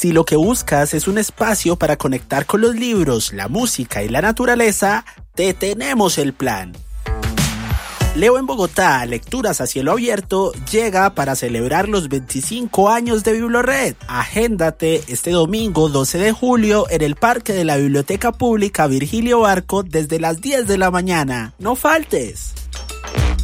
Si lo que buscas es un espacio para conectar con los libros, la música y la naturaleza, te tenemos el plan. Leo en Bogotá, Lecturas a Cielo Abierto, llega para celebrar los 25 años de Biblored. Agéndate este domingo 12 de julio en el Parque de la Biblioteca Pública Virgilio Barco desde las 10 de la mañana. ¡No faltes!